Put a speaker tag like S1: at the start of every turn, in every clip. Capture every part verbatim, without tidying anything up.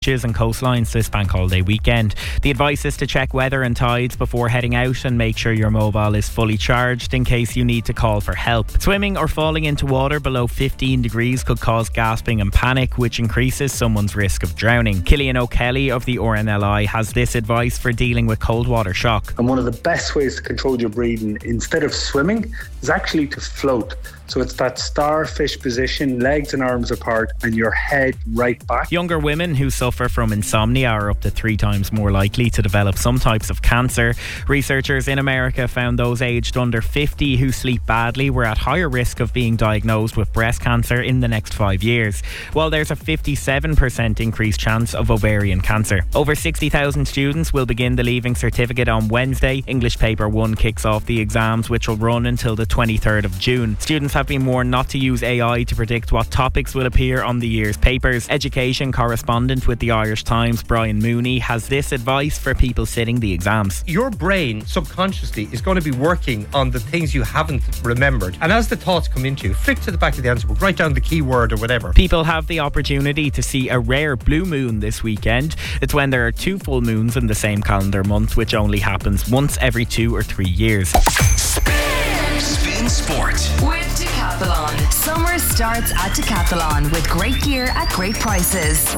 S1: beaches and coastlines this bank holiday weekend. The advice is to check weather and tides before heading out and make sure your mobile is fully charged in case you need to call for help. Swimming or falling into water below fifteen degrees could cause gasping and panic, which increases someone's risk of drowning. Killian O'Kelly of the R N L I has this advice for dealing with cold water shock.
S2: And one of the best ways to control your breathing instead of swimming is actually to float. So it's that starfish position, legs and arms apart, and your head right back.
S1: Younger women who suffer from insomnia are up to three times more likely to develop some types of cancer. Researchers in America found those aged under fifty who sleep badly were at higher risk of being diagnosed with breast cancer in the next five years, while there's a fifty-seven percent increased chance of ovarian cancer. Over sixty thousand students will begin the Leaving Certificate on Wednesday. English Paper one kicks off the exams, which will run until the twenty-third of June. Students have been warned not to use A I to predict what topics will appear on the year's papers. Education correspondent with the Irish Times, Brian Mooney, has this advice for people sitting the exams.
S3: Your brain subconsciously is going to be working on the things you haven't remembered, and as the thoughts come into you, flick to the back of the answer book, write down the keyword or whatever.
S1: People have the opportunity to see a rare blue moon this weekend. It's when there are two full moons in the same calendar month, which only happens once every two or three years.
S4: Spin, Spin Sport with Decathlon. Summer starts at Decathlon with great gear at great prices.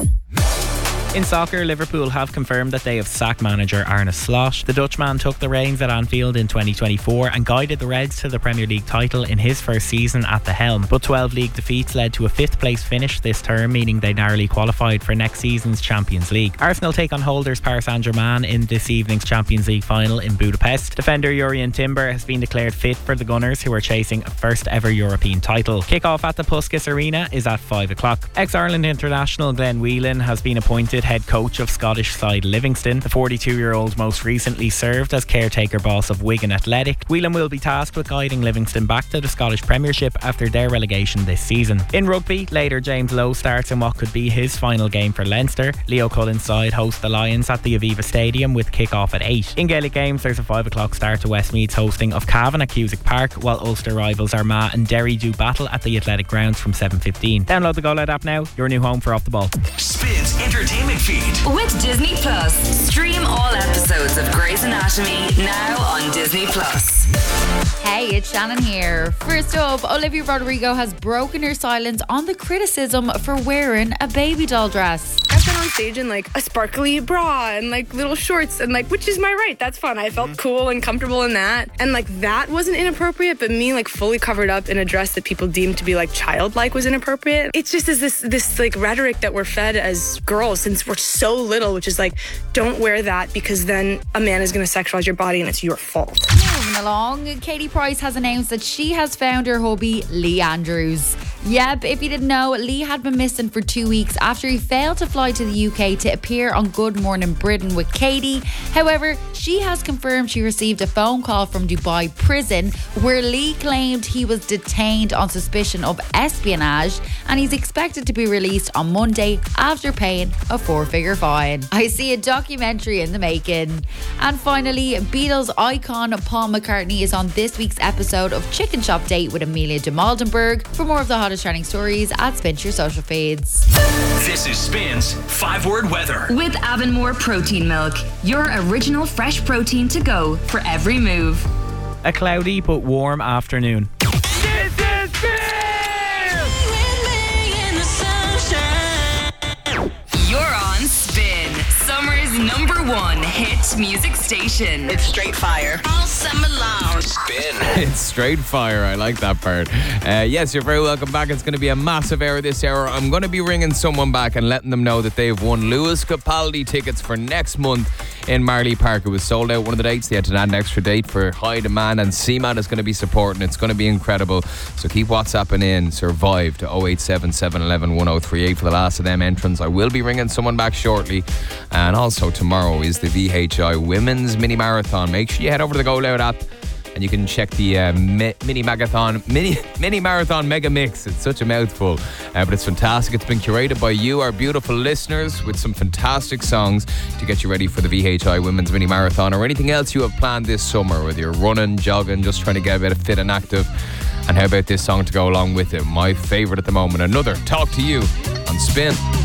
S1: In soccer, Liverpool have confirmed that they have sacked manager Arne Slot. The Dutchman took the reins at Anfield in twenty twenty-four and guided the Reds to the Premier League title in his first season at the helm. But twelve league defeats led to a fifth place finish this term, meaning they narrowly qualified for next season's Champions League. Arsenal take on holders Paris Saint-Germain in this evening's Champions League final in Budapest. Defender Jurrien Timber has been declared fit for the Gunners, who are chasing a first ever European title. Kick-off at the Puskas Arena is at five o'clock. Ex-Ireland international Glenn Whelan has been appointed head coach of Scottish side Livingston. The forty-two-year-old most recently served as caretaker boss of Wigan Athletic. Whelan will be tasked with guiding Livingston back to the Scottish Premiership after their relegation this season. In rugby, later James Lowe starts in what could be his final game for Leinster. Leo Cullen's side host the Lions at the Aviva Stadium with kick-off at eight. In Gaelic games, there's a five o'clock start to Westmeath's hosting of Cavan at Cusack Park, while Ulster rivals Armagh and Derry do battle at the Athletic Grounds from seven fifteen. Download the Go Loud app now, your new home for Off the Ball.
S4: Spins Entertainment Feed with Disney Plus. Stream all episodes of Grey's Anatomy now on Disney Plus.
S5: Hey, it's Shannon here. First up, Olivia Rodrigo has broken her silence on the criticism for wearing a baby doll dress.
S6: I've been on stage in like a sparkly bra and like little shorts and like, which is my right. That's fun. I felt cool and comfortable in that. And like that wasn't inappropriate, but me like fully covered up in a dress that people deemed to be like childlike was inappropriate. It's just is this this like rhetoric that we're fed as girls since we're so little, which is like, don't wear that because then a man is going to sexualize your body and it's your fault.
S5: Moving along, Katie Price has announced that she has found her hubby, Lee Andrews. Yep, if you didn't know, Lee had been missing for two weeks after he failed to fly to the U K to appear on Good Morning Britain with Katie. However, she has confirmed she received a phone call from Dubai prison where Lee claimed he was detained on suspicion of espionage, and he's expected to be released on Monday after paying a four-figure fine. I see a documentary in the making. And finally, Beatles icon Paul McCartney is on this week's episode of Chicken Shop Date with Amelia de Maldenberg. For more of the hottest trending stories, add Spin to your social feeds.
S4: This is Spin's five-word weather with Avonmore Protein Milk, your original fresh protein to go for every move.
S1: A cloudy but warm afternoon.
S4: This is Spin! You're on Spin, summer's number one hit music station.
S7: It's straight fire all summer long.
S8: Spin. It's straight fire. I like that part. Uh, yes, you're very welcome back. It's going to be a massive hour this hour. I'm going to be ringing someone back and letting them know that they've won Lewis Capaldi tickets for next month in Marley Park. It was sold out one of the dates. They had to add an extra date for high demand, and C MAN is going to be supporting. It's going to be incredible. So keep WhatsApping in Survive to oh eight seven seven, one one, one oh three eight for the last of them entrants. I will be ringing someone back shortly. And also tomorrow is the V H I Women's Mini Marathon. Make sure you head over to the Go Loud app and you can check the uh, mi- mini marathon mini mini marathon mega mix. It's such a mouthful, uh, but it's fantastic. It's been curated by you, our beautiful listeners, with some fantastic songs to get you ready for the V H I Women's Mini Marathon or anything else you have planned this summer, whether you're running, jogging, just trying to get a bit of fit and active. And how about this song to go along with it? My favourite at the moment, another Talk to You on Spin.